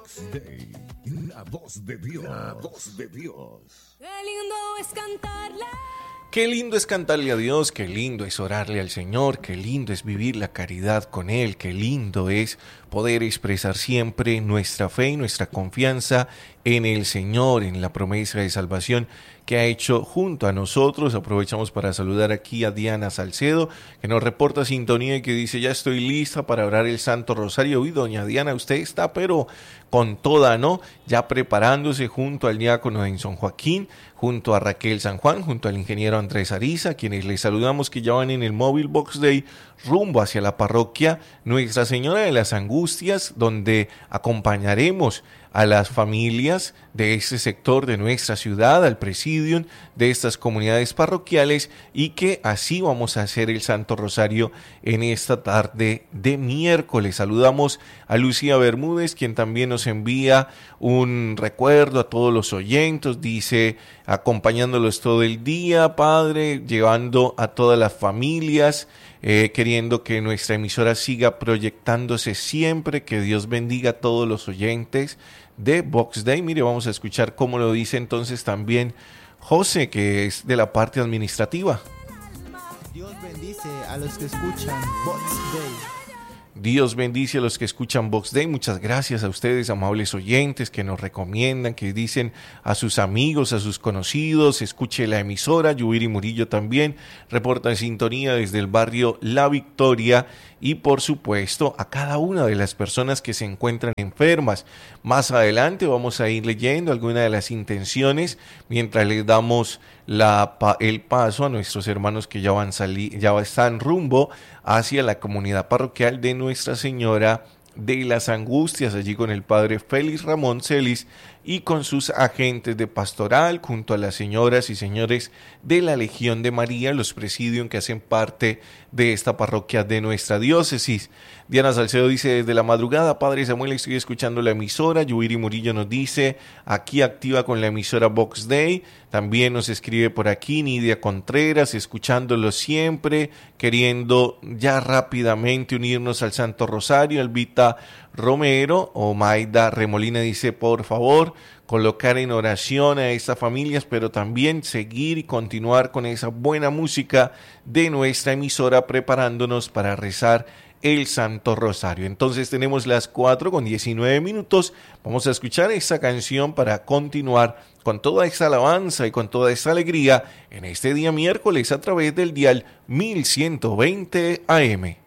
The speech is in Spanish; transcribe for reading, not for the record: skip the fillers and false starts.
Box Day, la voz de Dios, la voz de Dios. Qué lindo es cantarle. Qué lindo es cantarle a Dios, qué lindo es orarle al Señor, qué lindo es vivir la caridad con Él, qué lindo es poder expresar siempre nuestra fe y nuestra confianza en el Señor, en la promesa de salvación que ha hecho junto a nosotros. Aprovechamos para saludar aquí a Diana Salcedo, que nos reporta sintonía y que dice: ya estoy lista para orar el Santo Rosario. Uy, doña Diana, usted está pero con toda, ¿no? Ya preparándose junto al diácono Enson Joaquín, junto a Raquel San Juan, junto al ingeniero Andrés Ariza, quienes les saludamos que ya van en el Móvil Box Day rumbo hacia la parroquia Nuestra Señora de las Angustias, donde acompañaremos a las familias de este sector de nuestra ciudad, al presidium de estas comunidades parroquiales, y que así vamos a hacer el Santo Rosario en esta tarde de miércoles. Saludamos a Lucía Bermúdez, quien también nos envía un recuerdo a todos los oyentes, dice: acompañándolos todo el día, Padre, llevando a todas las familias, queriendo que nuestra emisora siga proyectándose siempre, que Dios bendiga a todos los oyentes de Box Day. Mire, vamos a escuchar cómo lo dice entonces también José, que es de la parte administrativa. Dios bendice a los que escuchan Box Day. Dios bendice a los que escuchan Box Day. Muchas gracias a ustedes, amables oyentes, que nos recomiendan, que dicen a sus amigos, a sus conocidos: escuche la emisora. Yubiri Murillo también reporta en sintonía desde el barrio La Victoria. Y por supuesto a cada una de las personas que se encuentran enfermas. Más adelante vamos a ir leyendo algunas de las intenciones mientras les damos el paso a nuestros hermanos que ya están rumbo hacia la comunidad parroquial de Nuestra Señora de las Angustias, allí con el padre Félix Ramón Celis y con sus agentes de pastoral, junto a las señoras y señores de la Legión de María, los presidium que hacen parte de esta parroquia de nuestra diócesis. Diana Salcedo dice: desde la madrugada, Padre Samuel, estoy escuchando la emisora. Yubiri Murillo nos dice: aquí activa con la emisora Box Day. También nos escribe por aquí Nidia Contreras, escuchándolo siempre, queriendo ya rápidamente unirnos al Santo Rosario. Elvita Romero o Maida Remolina dice: por favor, colocar en oración a estas familias, pero también seguir y continuar con esa buena música de nuestra emisora, preparándonos para rezar el Santo Rosario. Entonces tenemos las 4:19. Vamos a escuchar esta canción para continuar con toda esta alabanza y con toda esta alegría en este día miércoles a través del dial 1120 AM.